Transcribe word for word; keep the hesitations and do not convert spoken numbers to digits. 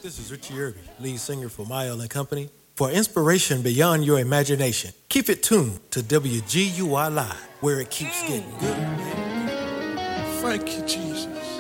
This is Richie Irby, lead singer for Mile and Company. For inspiration beyond your imagination, keep it tuned to W G U I Live, where it keeps getting good. Thank you, Jesus.